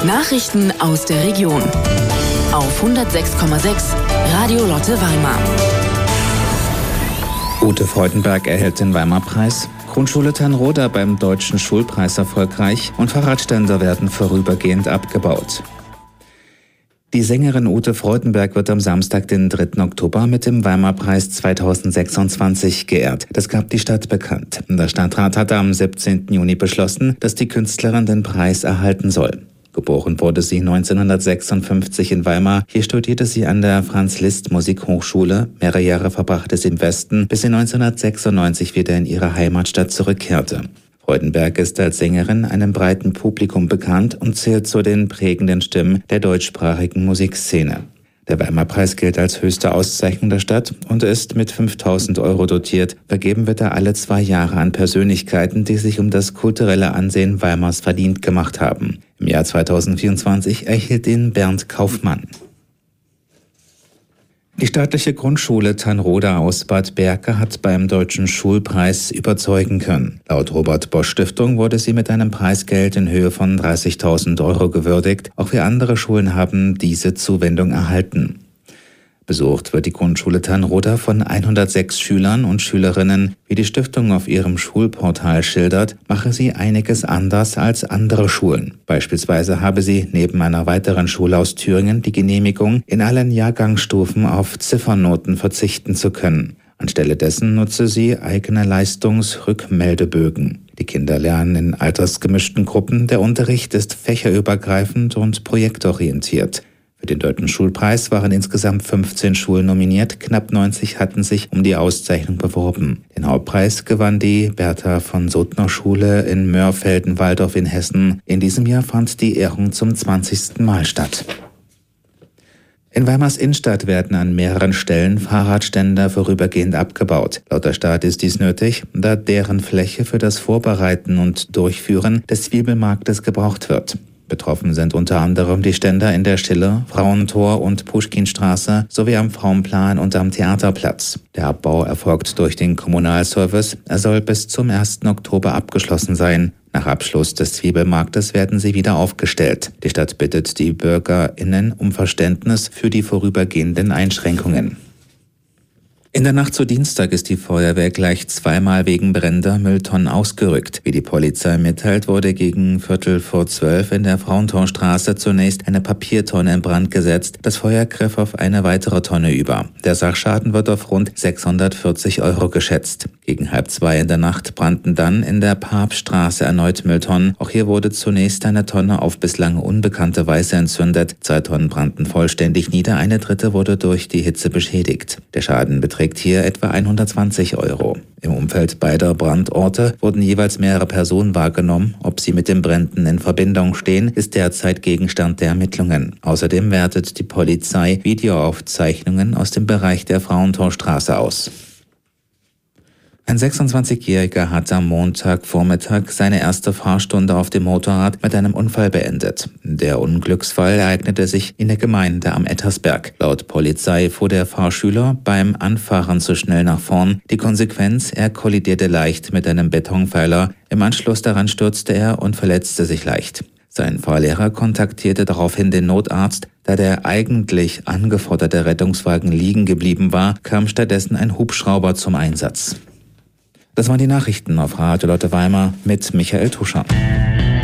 Nachrichten aus der Region. Auf 106,6 Radio Lotte Weimar. Ute Freudenberg erhält den Weimar-Preis. Grundschule Tanroda beim Deutschen Schulpreis erfolgreich und Fahrradständer werden vorübergehend abgebaut. Die Sängerin Ute Freudenberg wird am Samstag, den 3. Oktober, mit dem Weimar-Preis 2026 geehrt. Das gab die Stadt bekannt. Der Stadtrat hatte am 17. Juni beschlossen, dass die Künstlerin den Preis erhalten soll. Geboren wurde sie 1956 in Weimar. Hier studierte sie an der Franz-Liszt-Musikhochschule. Mehrere Jahre verbrachte sie im Westen, bis sie 1996 wieder in ihre Heimatstadt zurückkehrte. Freudenberg ist als Sängerin einem breiten Publikum bekannt und zählt zu den prägenden Stimmen der deutschsprachigen Musikszene. Der Weimar-Preis gilt als höchste Auszeichnung der Stadt und ist mit 5.000 € dotiert. Vergeben wird er alle 2 Jahre an Persönlichkeiten, die sich um das kulturelle Ansehen Weimars verdient gemacht haben. Im Jahr 2024 erhielt ihn Bernd Kaufmann. Die staatliche Grundschule Tanroda aus Bad Berka hat beim Deutschen Schulpreis überzeugen können. Laut Robert-Bosch-Stiftung wurde sie mit einem Preisgeld in Höhe von 30.000 € gewürdigt. Auch 4 andere Schulen haben diese Zuwendung erhalten. Besucht wird die Grundschule Tanroda von 106 Schülern und Schülerinnen. Wie die Stiftung auf ihrem Schulportal schildert, mache sie einiges anders als andere Schulen. Beispielsweise habe sie neben einer weiteren Schule aus Thüringen die Genehmigung, in allen Jahrgangsstufen auf Ziffernoten verzichten zu können. Anstelle dessen nutze sie eigene Leistungsrückmeldebögen. Die Kinder lernen in altersgemischten Gruppen. Der Unterricht ist fächerübergreifend und projektorientiert. Für den Deutschen Schulpreis waren insgesamt 15 Schulen nominiert, knapp 90 hatten sich um die Auszeichnung beworben. Den Hauptpreis gewann die Bertha von Suttner Schule in Mörfelden-Walldorf in Hessen. In diesem Jahr fand die Ehrung zum 20. Mal statt. In Weimars Innenstadt werden an mehreren Stellen Fahrradständer vorübergehend abgebaut. Laut der Stadt ist dies nötig, da deren Fläche für das Vorbereiten und Durchführen des Zwiebelmarktes gebraucht wird. Betroffen sind unter anderem die Ständer in der Stille, Frauentor und Puschkinstraße sowie am Frauenplan und am Theaterplatz. Der Abbau erfolgt durch den Kommunalservice. Er soll bis zum 1. Oktober abgeschlossen sein. Nach Abschluss des Zwiebelmarktes werden sie wieder aufgestellt. Die Stadt bittet die BürgerInnen um Verständnis für die vorübergehenden Einschränkungen. In der Nacht zu Dienstag ist die Feuerwehr gleich 2-mal wegen brennender Mülltonnen ausgerückt. Wie die Polizei mitteilt, wurde gegen 11:45 in der Frauentorstraße zunächst eine Papiertonne in Brand gesetzt. Das Feuer griff auf eine weitere Tonne über. Der Sachschaden wird auf rund 640 € geschätzt. Gegen 1:30 in der Nacht brannten dann in der Papststraße erneut Mülltonnen. Auch hier wurde zunächst eine Tonne auf bislang unbekannte Weise entzündet. 2 Tonnen brannten vollständig nieder, eine dritte wurde durch die Hitze beschädigt. Der Schaden beträgt hier etwa 120 €. Im Umfeld beider Brandorte wurden jeweils mehrere Personen wahrgenommen. Ob sie mit den Bränden in Verbindung stehen, ist derzeit Gegenstand der Ermittlungen. Außerdem wertet die Polizei Videoaufzeichnungen aus dem Bereich der Frauentorstraße aus. Ein 26-Jähriger hat am Montagvormittag seine erste Fahrstunde auf dem Motorrad mit einem Unfall beendet. Der Unglücksfall ereignete sich in der Gemeinde am Ettersberg. Laut Polizei fuhr der Fahrschüler beim Anfahren zu schnell nach vorn. Die Konsequenz: er kollidierte leicht mit einem Betonpfeiler. Im Anschluss daran stürzte er und verletzte sich leicht. Sein Fahrlehrer kontaktierte daraufhin den Notarzt. Da der eigentlich angeforderte Rettungswagen liegen geblieben war, kam stattdessen ein Hubschrauber zum Einsatz. Das waren die Nachrichten auf Radio Lotte Weimar mit Michael Tuscher.